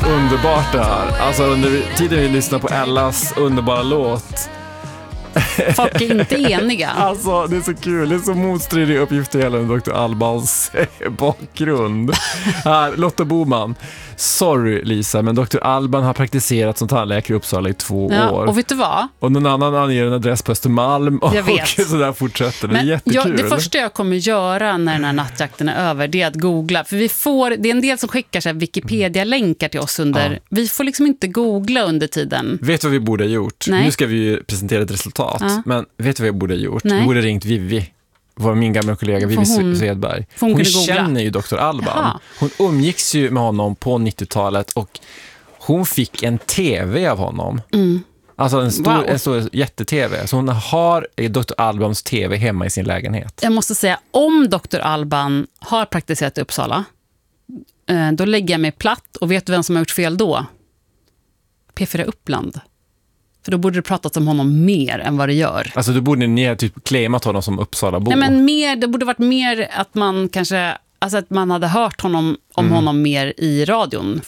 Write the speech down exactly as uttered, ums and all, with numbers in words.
underbart det här. Alltså under tiden vi lyssnar på Ellas underbara låt. Folk är inte eniga. Alltså det är så kul, det är så motstridiga uppgifter hela doktor Albans bakgrund. Här, Lotta Boman. Sorry Lisa, men doktor Alban har praktiserat som tandläkare i Uppsala i två ja, år. Och vet du vad? Och någon annan anger en adress på Östermalm och, jag vet. och så där fortsätter. Det är men jättekul. Jag, det första jag kommer göra när den här nattjakten är över, det är att googla. För vi får, det är en del som skickar så här Wikipedia-länkar till oss under. Ja. Vi får liksom inte googla under tiden. Vet du vad vi borde ha gjort? Nej. Nu ska vi ju presentera ett resultat. Ja. Men vet du vad vi borde ha gjort? Nej. Vi borde ha ringt Vivi. Var min gamla kollega Vivi hon, Svedberg. Hon, hon känner ju doktor Alban. Jaha. Hon umgicks ju med honom på nittiotalet och hon fick en tv av honom. Mm. Alltså en stor, wow. en stor jätte-tv. Så hon har doktor Albans tv hemma i sin lägenhet. Jag måste säga, om doktor Alban har praktiserat i Uppsala, då lägger jag mig platt. Och vet du vem som har gjort fel då? P fyra Uppland. För då borde det pratats om honom mer än vad det gör. Alltså då borde ni typ claimat honom som Uppsala-bo. Nej, men mer, det borde varit mer att man kanske... Alltså att man hade hört honom, om mm. honom mer i radion.